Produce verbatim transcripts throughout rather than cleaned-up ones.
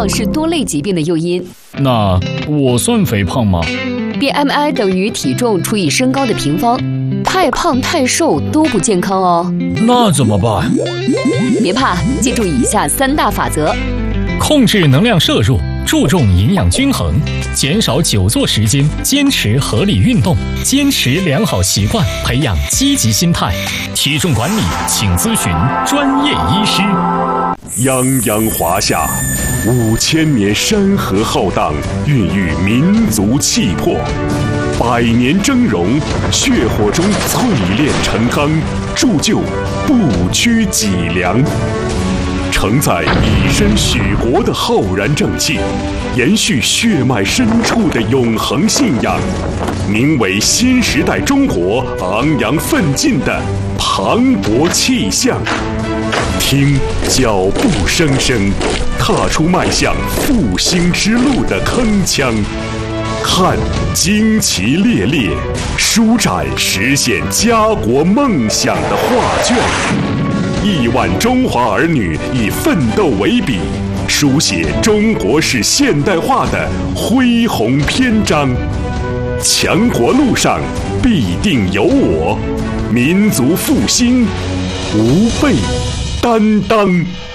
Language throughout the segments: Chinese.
胖是多类疾病的诱因。 那我算肥胖吗 ？B M I 等于体重除以身高的平方，太胖太瘦都不健康哦。 那怎么办？ 别怕，记住以下三大法则： 控制能量摄入，注重营养均衡，减少久坐时间，坚持合理运动，坚持良好习惯，培养积极心态。体重管理，请咨询专业医师。 泱泱华夏，五千年山河浩荡，孕育民族气魄；百年峥嵘，血火中淬炼成钢，铸就不屈脊梁。承载以身许国的浩然正气，延续血脉深处的永恒信仰，名为新时代中国昂扬奋进的磅礴气象。听脚步声声，踏出迈向复兴之路的铿锵；看旌旗猎猎，舒展实现家国梦想的画卷。亿万中华儿女以奋斗为笔，书写中国式现代化的恢宏篇章。强国路上必定有我，民族复兴无备担当。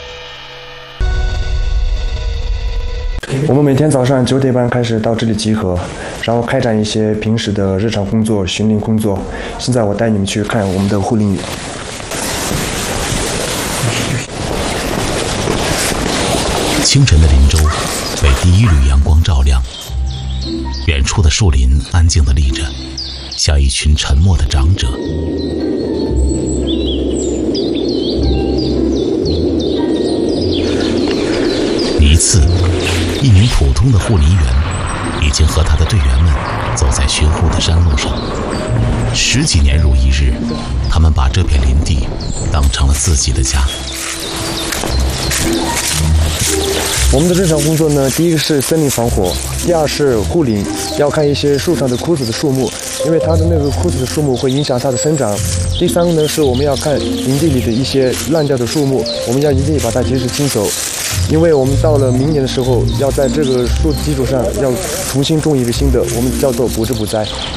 我们每天早上九点半开始到这里集合，然后开展一些平时的日常工作、巡林工作。现在我带你们去看我们的护林员。 清晨的林州被第一缕阳光照亮，远处的树林安静地立着，像一群沉默的长者。一次，一名普通的护林员已经和他的队员们走在巡护的山路上，十几年如一日，他们把这片林地当成了自己的家。 我们的日常工作呢，第一个是森林防火，第二是护林，要看一些树上的枯死的树木，因为它的那个枯死的树木会影响它的生长。第三个呢，是我们要看林地里的一些烂掉的树木，我们要一定把它及时清走，因为我们到了明年的时候，要在这个树基础上要重新种一个新的，我们叫做补枝补栽。